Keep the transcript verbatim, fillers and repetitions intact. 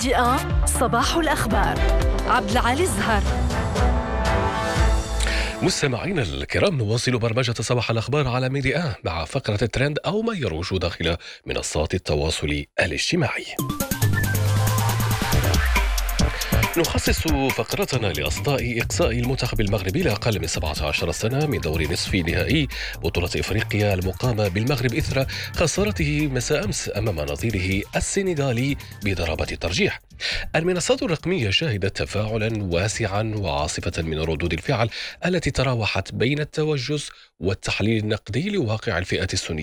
المفاجئة صباح الأخبار. عبد العالي الزهر. مستمعينا الكرام، نواصل برمجة صباح الأخبار على ميديا مع فقرة الترند أو ما يروج داخل منصات التواصل الاجتماعي. نخصص فقرتنا لأصداء إقصاء المنتخب المغربي لأقل من سبعة عشر سنة من دور نصف نهائي بطولة إفريقيا المقامة بالمغرب إثر خسارته مساء أمس أمام نظيره السنغالي بضربة الترجيح. المنصات الرقمية شهدت تفاعلا واسعا وعاصفة من ردود الفعل التي تراوحت بين التوجس والتحليل النقدي لواقع الفئة السنية